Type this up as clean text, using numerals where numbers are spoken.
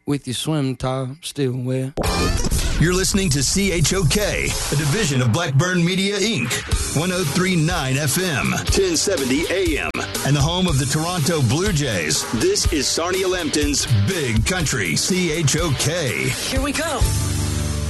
with your swim top still wet. You're listening to CHOK, a division of Blackburn Media, Inc., 103.9 FM, 1070 AM, and the home of the Toronto Blue Jays. This is Sarnia Lambton's Big Country CHOK. Here we go.